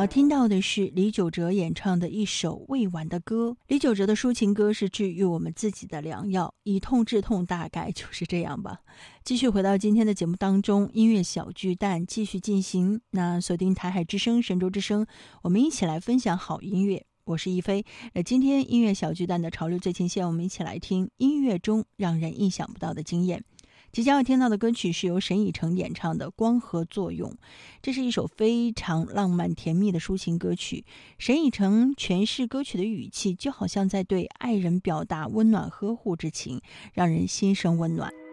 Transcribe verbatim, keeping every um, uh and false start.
听到的是李玖哲演唱的一首未完的歌。李玖哲的抒情歌是治愈我们自己的良药，以痛治痛，大概就是这样吧。继续回到今天的节目当中，音乐小巨蛋继续进行。那锁定台海之声、神州之声，我们一起来分享好音乐。我是一飞。那今天音乐小巨蛋的潮流最前线，我们一起来听音乐中让人意想不到的经验。即将要听到的歌曲是由沈以诚演唱的《光合作用》，这是一首非常浪漫甜蜜的抒情歌曲。沈以诚诠释歌曲的语气，就好像在对爱人表达温暖呵护之情，让人心生温暖。